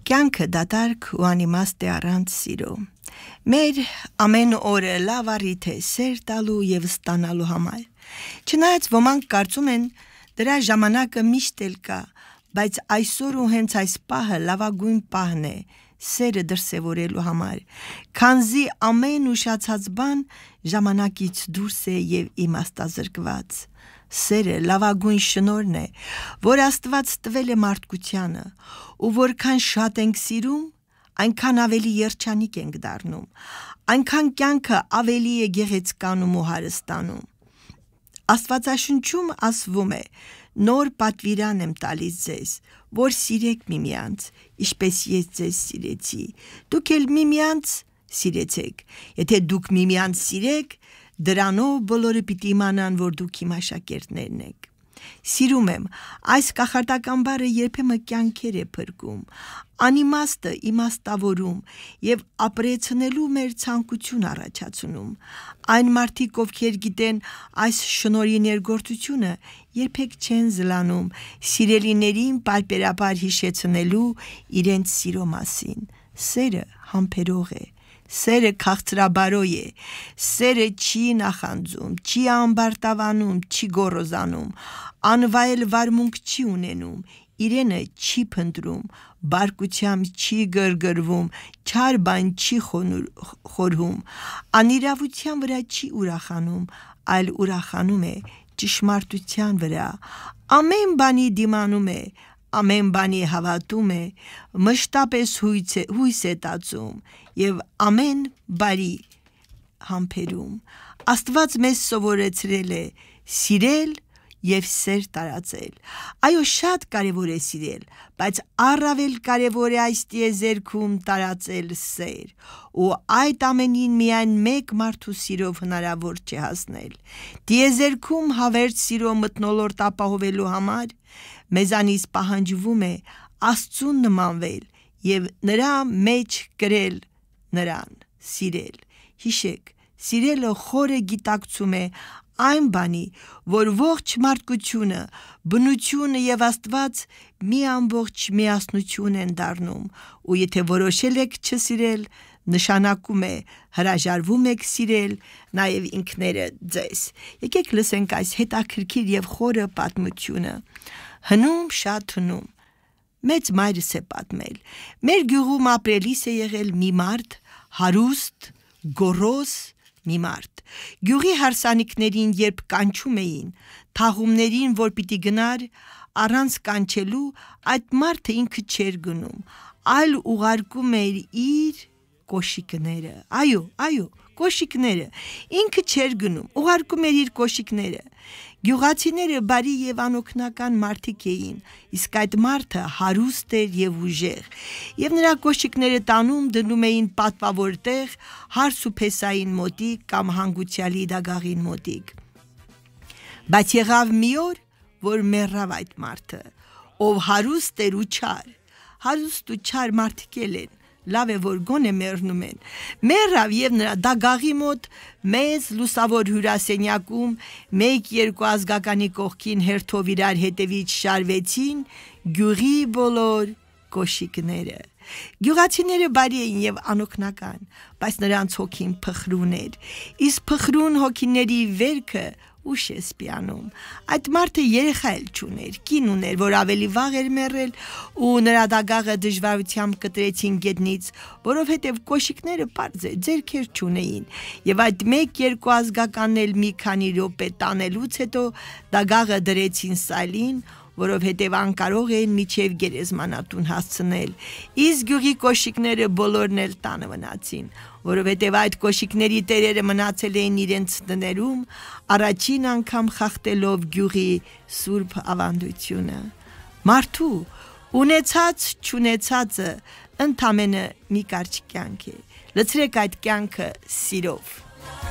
Կյանքը դատարկ ու անիմաստ է առանց սիրո։ Մեր ամեն օրը լավ առիթ է սեր տալու և ստանալու համար։ Չնայած ոմանք կարծում են դրա ժամանակը միշտ էլ կա, բայց այսօր ու հենց այս պահը լավագույն պահն է սերը դրսևորելու համար, քանզի ամեն ուշացած բան ժամանակից դուրս է և իմաստազրկված։ Սերը լավագույն շնորհն է, որ Աստված տվել է մարդկությանը, ու որքան շատ ենք սիրում, այնքան ավելի երջանիկ ենք դառնում, այնքան կյանքը ավելի է գեղեցկանում ու հարստանում։ Աստվածաշնչում ասվում է. «Նոր պատվիրան եմ տալիս ձեզ, որ սիրեք միմյանց, ինչպես ես ձեզ սիրեցի, դուք էլ միմյանց սիրեցեք, եթե դուք միմյանց սիրեք, դրանով բոլորը պիտի իմանան, որ դուք իմ աշակերտներն եք»։ Սիրում եմ, այս կախարդական բառը երբեմն կյանքեր է փրկում, անիմաստը իմաստավորում և ապրեցնելու մեր ցանկություն առաջացնում։ Այն մարդիկ, ովքեր գիտեն այս շնորհի ներգործությունը, երբեք չեն զլանում սիրելիներին պարբերաբար հիշեցնելու իրենց սիրո մասին։ Սերը համբերող է, սերը քաղցրաբարոյ է, սերը չի նախանձում, չի ամբարտավանում, չի գոռոզանում, անվայել վարմունք չի ունենում, իրենը չի փնտրում, բարկությամբ չի գրգռվում, չար բան չի խորհում, անիրավության վրա չի ուրախանում, այլ ուրախանում է ճշմարտության վրա, ամեն բանի դիմանում է, ամեն բանի հավատում է, մշտապես հույս է տածում և ամեն բարի համբերում։ Աստված մեզ սովորեցրել է սիրել և սեր տարածել։ Այո, շատ կարևոր է սիրել, բայց առավել կարևոր է այս տիեզերքում տարածել սեր, ու այդ ամենին միայն մեկ մարդու սիրով հնարավոր չէ հասնել։ Տիեզերքում հավերժ սիրո մթնոլորտ ապահովելու համար մեզանից պահանջվում է Աստծուն նմանվել և նրա մեջ կրել նրան, սիրել։ Հիշեք, սիրելը խորը գիտակցում է այն բանի, որ ողջ մարդկությունը, բնությունը և Աստված մի ամբողջ միասնություն են դառնում, ու եթե որոշել եք չսիրել, նշանակում է հրաժարվում եք սիրել նաև ինքներդ ձեզ։ Եկեք լսենք այս հետաքրքիր և խորը պատմությունը։ Հնում, շատ հնում։ Մեծ մայրս է պատմել. մեր գյուղում ապրելիս է եղել մի մարդ, հարուստ, գոռոզ մի մարդ։ Գյուղի հարսանիքներին երբ կանչում էին, թաղումներին, որ պիտի գնար, առանց կանչելու, այդ մարդը ինքը չէր գնում, այլ ուղարկում էր իր կոշիկները։ Այո, կոշիկները։ Ինքը չէր գնում, ուղարկում էր իր կոշիկները։ Գյուղացիները բարի և անօգնական մարդիկ էին, իսկ այդ մարդը հարուստ էր և ուժեղ, և նրա կոշիկները տանում դնում էին պատվավոր տեղ, հարս ու փեսային մոտիկ կամ հանգուցյալի դագաղին մոտիկ։ Բայց եղավ մի օր, որ մեռավ այդ մարդը, ով հարուստ էր ու չար։ Հարուստ ու չար մարդիկ էլ են, լավ է, որ գոնե մեռնում են։ Մեռավ և նրա դագաղի մոտ մեծ լուսավոր հյուրասենյակում մեկ-երկու ազգականի կողքին հերթով իրար հետևից շարվեցին գյուղի բոլոր կոշիկները։ Գյուղացիները բարի էին և անօգնական, բայց նրանց հոգին փխրուն էր, իսկ փխրուն հոգիների վերքը ուշ է սպիանում։ Այդ մարդը երեխա էլ չուներ, կին ուներ, որ ավելի վաղ էր մեռել, ու նրա դագաղը դժվարությամբ կտրեցին գետնից, որովհետև կոշիկները պարզ է, ձեռքեր չունեին, և այդ մեկ-երկու ազգականն էլ մի քանի րոպե տանելուց հետո դագաղը դրեցին սայլին, որովհետև անկարող էին մինչև գերեզմանատուն հասցնել, իսկ գյուղի կոշիկները բոլորն էլ տանը մնացին, որովհետև այդ կոշիկների տերերը մնացել էին իրենց տներում, առաջին անգամ խախտելով գյուղի սուրբ ավանդությունը։ Մարդու ունեցած չունեցածը ընդամենը մի կարճ կյանք է։ Լցրեք այդ կյանքը սիրով։